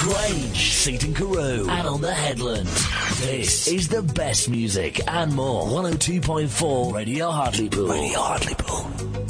Grange, Seaton Carew, and on the Headland. This is the best music and more. 102.4 Radio Hartlepool. Radio Hartlepool.